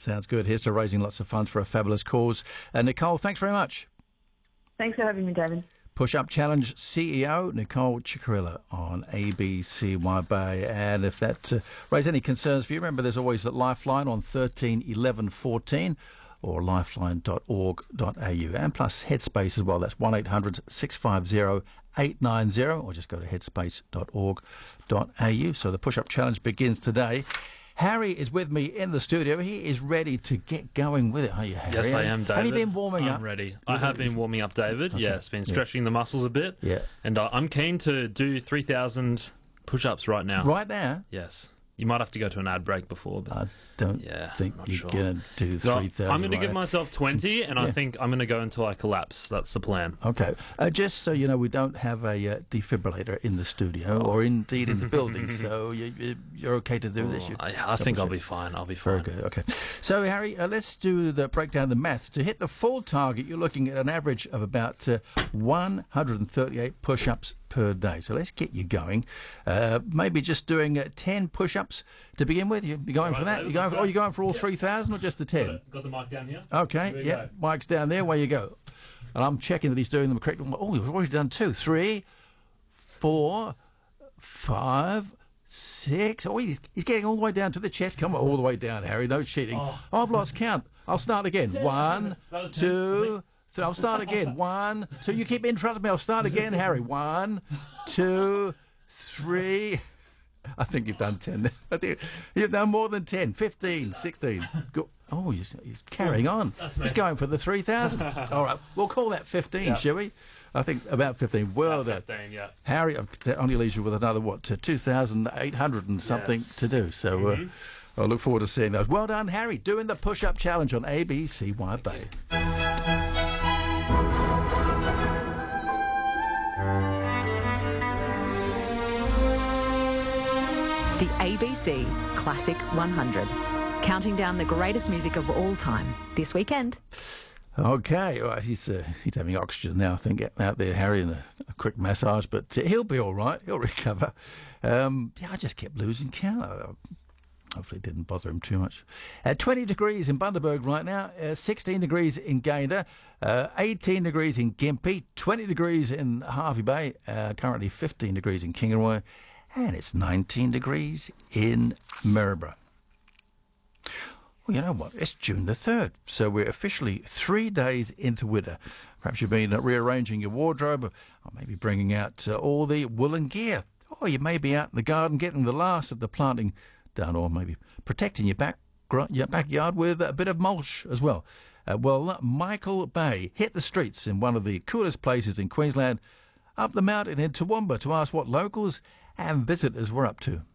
Sounds good. Here's to raising lots of funds for a fabulous cause. Nicole, thanks very much. Thanks for having me, David. Push-Up Challenge CEO Nicole Ciccarella on ABCY Bay. And if that raises any concerns for you, remember there's always a lifeline on 13 11 14 or lifeline.org.au. And plus Headspace as well. That's 1800 650 890 or just go to headspace.org.au. So the Push-Up Challenge begins today. Harry is with me in the studio. He is ready to get going with it, are you, Harry? Yes, I am, David. Have you been warming up? I'm ready. I have been warming up, David. Okay. Yes, been stretching the muscles a bit. Yeah. And I'm keen to do 3,000 push-ups right now. Right now? Yes. You might have to go to an ad break before. But I don't think you're going to do 3,000. I'm going to give myself 20, and I think I'm going to go until I collapse. That's the plan. Okay. Just so you know, we don't have a defibrillator in the studio or indeed in the building, so you're okay to do this. I think I'll be fine. I'll be fine. Very good. Okay. So, Harry, let's do the breakdown, the maths. To hit the full target, you're looking at an average of about 138 push-ups per day. So let's get you going. Maybe just doing 10 push-ups to begin with. You're going for that? You're going for all 3,000 or just the 10? Got the mic down here? Okay, yeah. Mic's down there. Where you go. And I'm checking that he's doing them correctly. Oh, you've already done 2, 3, 4, 5, 6. Oh, he's getting all the way down to the chest. Come on, all the way down, Harry. No cheating. Oh, I've lost count. I'll start again. 1, 2, 3. I'll start again. 1, 2. You keep interrupting me. I'll start again, Harry. 1, 2, 3. I think you've done 10. I think you've done more than 10. 15, 16. Go. Oh, he's carrying on. He's going for the 3,000. All right, we'll call that 15, shall we? I think about 15. Well done. 15, yeah. Harry, that only leaves you with another, 2,800 and something to do. So I look forward to seeing those. Well done, Harry, doing the push-up challenge on ABCY Bay. The ABC Classic 100. Counting down the greatest music of all time this weekend. Okay, all right, he's having oxygen now, I think, out there, Harry, and a quick massage, but he'll be all right. He'll recover. I just kept losing count. Hopefully it didn't bother him too much. 20 degrees in Bundaberg right now, 16 degrees in Gayndah, 18 degrees in Gympie, 20 degrees in Hervey Bay, currently 15 degrees in Kingaroy, and it's 19 degrees in Maryborough. Well, you know what? It's June the 3rd, so we're officially 3 days into winter. Perhaps you've been rearranging your wardrobe, or maybe bringing out all the woolen gear. Or you may be out in the garden getting the last of the planting done, or maybe protecting your backyard with a bit of mulch as well. Michael Bay hit the streets in one of the coolest places in Queensland, up the mountain in Toowoomba, to ask what locals and visitors were up to.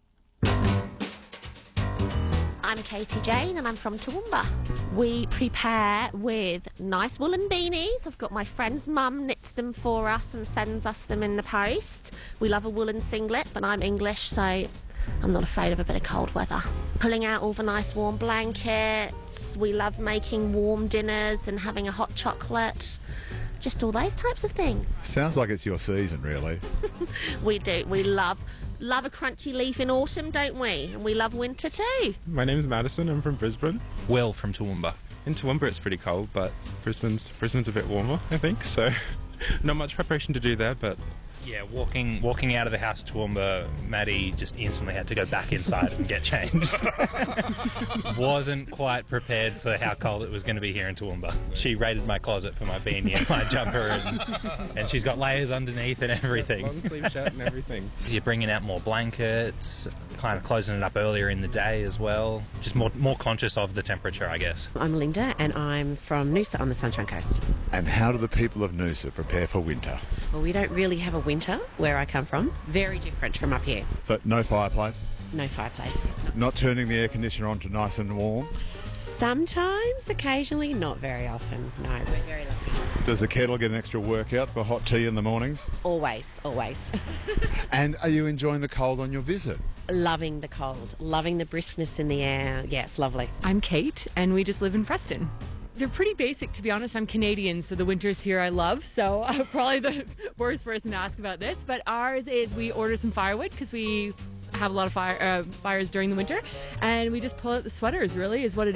I'm Katie Jane and I'm from Toowoomba. We prepare with nice woolen beanies. I've got my friend's mum knits them for us and sends us them in the post. We love a woolen singlet, but I'm English, so I'm not afraid of a bit of cold weather. Pulling out all the nice warm blankets. We love making warm dinners and having a hot chocolate. Just all those types of things. Sounds like it's your season, really. We do. We love a crunchy leaf in autumn, don't we? And we love winter too. My name's Madison. I'm from Brisbane. Will from Toowoomba. In Toowoomba it's pretty cold, but Brisbane's a bit warmer, I think. So not much preparation to do there, but yeah, walking out of the house to Toowoomba, Maddie just instantly had to go back inside and get changed. Wasn't quite prepared for how cold it was going to be here in Toowoomba. She raided my closet for my beanie and my jumper, and she's got layers underneath and everything. Long sleeve shirt and everything. You're bringing out more blankets, kind of closing it up earlier in the day as well. Just more conscious of the temperature, I guess. I'm Linda and I'm from Noosa on the Sunshine Coast. And how do the people of Noosa prepare for winter? Well, we don't really have a winter where I come from. Very different from up here. So no fireplace? No fireplace. Not turning the air conditioner on to nice and warm? Sometimes, occasionally, not very often. No, we're very lucky. Does the kettle get an extra workout for hot tea in the mornings? Always. And are you enjoying the cold on your visit? Loving the cold, loving the briskness in the air. Yeah, it's lovely. I'm Kate, and we just live in Preston. They're pretty basic, to be honest. I'm Canadian, so the winters here I love, so I'm probably the worst person to ask about this. But ours is we order some firewood because we have a lot of fires during the winter, and we just pull out the sweaters, really, is what it